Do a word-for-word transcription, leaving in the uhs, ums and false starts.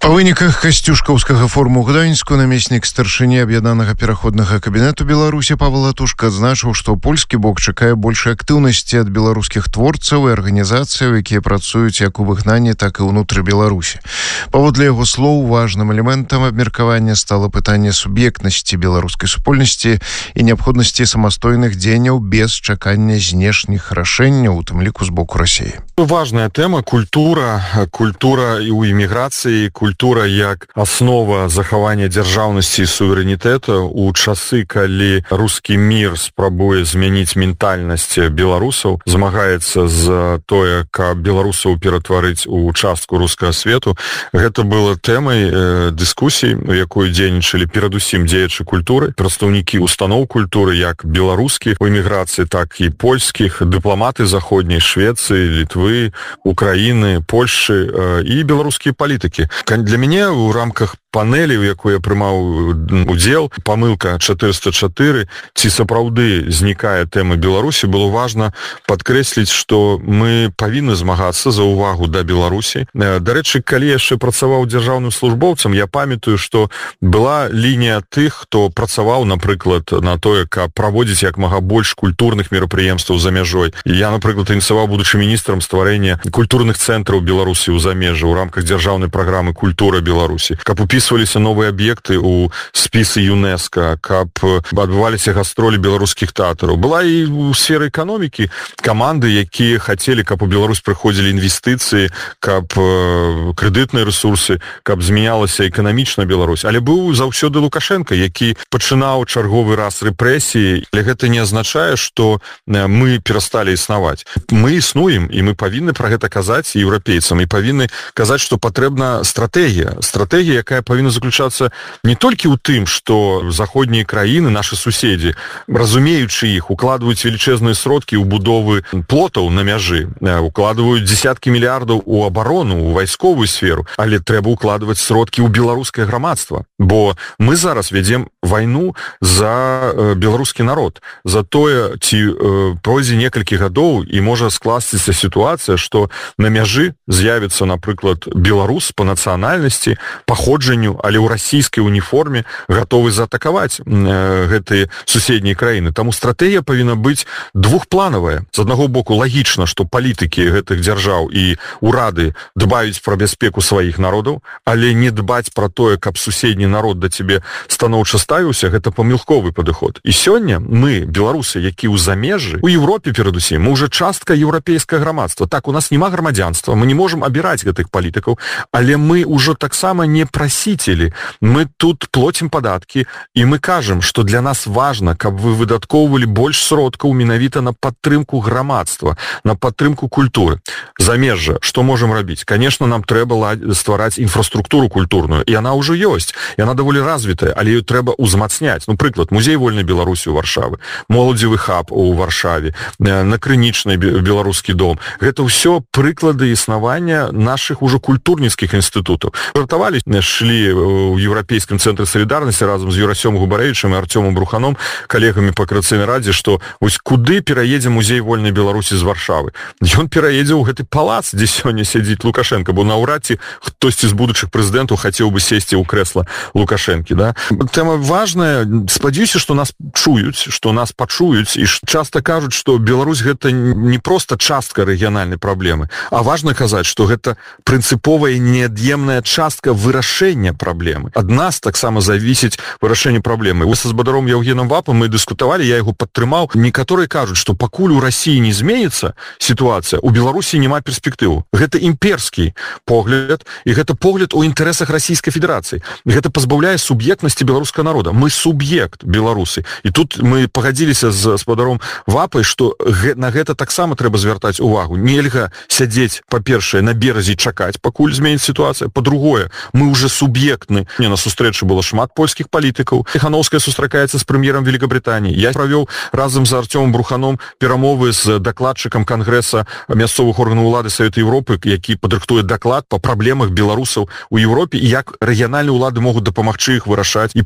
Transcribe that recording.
Па выніках касцюшкаўскага форуму ў Гданьску намеснік старшыні аб'яднанага пераходнага кабінету Беларусі Павел Латушка адзначыў, што польскі бок чакае большай актыўнасці ад беларускіх творцаў і арганізацыяў, якія працуюць як у выгнанні, так і ўнутры Беларусі. Паводле яго слоў, важным элементам абмеркавання стала пытанне суб'ектнасці беларускай супольнасці і неабходнасці самастойных дзеянняў без чакання знешніх рашэнняў, у тым ліку з боку Расіі. Важная тэма культура, культура і ў эміграцыі, культура як аснова захавання дзяржаўнасці і суверэнітэта у часы, калі рускі мір спрабуе змяніць ментальнасць беларусаў, змагаецца за тое, каб беларусаў ператварыць у частку рускага свету. Гэта было тэмай э, дыскусій, у якой дзейнічалі перадусім дзеячы культуры, прадстаўнікі устаноў культуры, як беларускіх у эміграцыі, так і польскіх, дыпламаты заходняй Швецыі, Літвы, Украіны, Польшчы э, і беларускія палітыкі. Для мяне ў рамках панелі, у якой я прымаў удзел, памылка чатырыста чатыры, ці сапраўды знікае тэма Беларусі, было важна падкрэсліць, што мы павінны змагацца за ўвагу да Беларусі. Дарэчы, калі яшчэ працаваў дзяржаўным службоўцам, я памятаю, што была лінія тых, хто працаваў, напрыклад, на тое, каб праводзіць як мага больш культурных мерапрыемстваў за мяжой. Я, напрыклад, ініцыяваў, будучы міністрам, стварэнне культурных цэнтраў Беларусі ў замежжы ў рамках дзяржаўнай праграмы «Культура Беларусі», каб упісваліся новыя аб'екты ў спісы ЮНЕСКО, каб адбываліся гастролі беларускіх тэатраў. Была і ў сферы эканомікі каманды, якія хацелі, каб у Беларусь прыходзілі інвестыцыі, каб крэдытныя рэсурсы, каб змянялася эканамічна Беларусь. Але быў заўсёды Лукашенко, які пачынаў чарговы раз рэпрэсіі, але гэта не азначае, што мы перасталі існаваць. Мы існуем, і мы павінны пра гэта казаць еўрапейцам, і павінны казаць, што патрэбна стратэгія. Стратэгія, якая павінна заключацца не толькі ў тым, што заходнія краіны, нашы суседзі, разумеючы іх, укладваюць велічэзныя сродкі ў будовы плотаў на мяжы, укладваюць дзесяткі мільярдаў у абарону, у вайсковую сферу, але трэба укладваць сродкі ў беларускае грамадства, бо мы зараз вядзем вайну за беларускі народ, за тое, ці пройдзе некалькі гадоў і можа скласціся сітуацыя, што на мяжы з'явіцца, напрыклад, беларус па нацыянальнасці, паходжанню, але ў расійскай уніформе гатовы заатакаваць э, гэтыя суседнія краіны. Таму стратэгія павінна быць двухпланавая. З аднаго боку, лагічна, што палітыкі гэтых дзяржаў і урады дбаюць пра бяспеку сваіх народаў, але не дбаць пра тое, каб суседні народ да цябе станоўча ставіўся, гэта памылковы падыход. І сёння мы, беларусы, які ў замежжы, у Европе перадусім, мы ўжо частка еўрапейскага грамадства. Так, у нас няма грамадзянства, мы не можам абіраць гэтых палітыкаў, але мы ўжо таксама не прасіцелі. Мы тут плоцім падаткі, і мы кажам, што для нас важна, каб вы выдаткоўвалі больш сродкаў менавіта на падтрымку грамадства, на падтрымку культуры. Замежжа, што можам рабіць? Конечно, нам трэба ствараць інфраструктуру культурную, і яна ўжо ёсць. Яна даволі развітая, але ёй трэба ўзмацняць. Ну, прыклад, музей вольнай Беларусі ў Варшавы, моладзевы хаб у Варшаве, на Крынічнай беларускі дом. Гэта ўсё прыклады існавання нашых ужо культурніцкіх інстытутаў. Жартавалі, шлі ў Еўрапейскім цэнтры салідарнасці разам з Юрасём Губарэвічам і Арцёмам Бруханом, калегамі па Коардынацыйнай радзе, што вось куды пераедзе музей вольнай Беларусі з Варшавы? Ён пераедзе ў гэты палац, дзе сёння сядзіць Лукашенко, бо наўрад ці хтосьці з будучых прэзідэнтаў хацеў бы сесці ў крэсла Лукашэнкі, да? Тэма важная. Спадзяюся, што нас чуюць, што нас пачуюць, і часта кажуць, што Беларусь гэта не проста частка рэгіянальнай праблемы, а важна казаць, што гэта прынцыповая неад'емная частка вырашэння праблемы. Ад нас таксама завісіць вырашэнне праблемы. Вы са Збадаром Яўгенам Вапам мы дыскутавалі, я яго падтрымаў. Некаторыя кажуць, што пакуль у Расіі не зменіцца сітуацыя, у Беларусі няма перспектыву. Гэта імперскі погляд, і гэта погляд у інтарэсах Расійскай Федэрацыі. Гэта пазбаўляе суб'ектнасці беларускага народа. Мы суб'ект беларусы. І тут мы пагадзіліся з Збадаром Вапай, што на гэта таксама трэба звяртаць увагу. Нельга сядзець, па-першае, на беразе чакаць, пакуль зменіць сітуацыя. Па-другое, мы уже суб'ектны. Не, на сустрэчы было шмат польскіх палітыкаў. Тихановская сустракаецца з прэм'ерам Великабрытаніі. Я правёў разам з Арцёмам Бруханом перамовы з дакладчыкам Кангрэса мясцовых органаў улады Савета Европы, які падрыхтуе даклад па праблемах беларусаў у Европе і як рэгіянальныя ўлады могуць дапамагчы іх вырашаць і